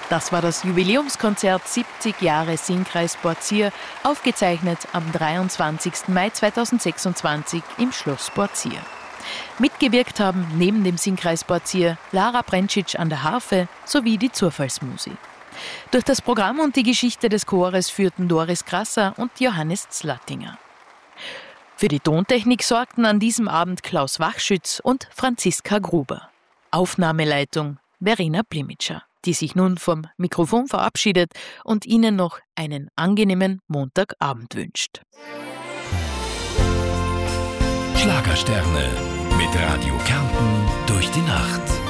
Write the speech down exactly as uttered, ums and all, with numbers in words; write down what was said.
Das war das Jubiläumskonzert siebzig Jahre Singkreis Borzys, aufgezeichnet am dreiundzwanzigsten Mai zweitausendsechsundzwanzig im Schloss Borzys. Mitgewirkt haben neben dem Singkreis Borzys Lara Brentschitsch an der Harfe sowie die Zufallsmusik. Durch das Programm und die Geschichte des Chores führten Doris Grasser und Johannes Zlattinger. Für die Tontechnik sorgten an diesem Abend Klaus Wachschütz und Franziska Gruber. Aufnahmeleitung Verena Blimitscher, die sich nun vom Mikrofon verabschiedet und Ihnen noch einen angenehmen Montagabend wünscht. Schlagersterne mit Radio Kärnten durch die Nacht.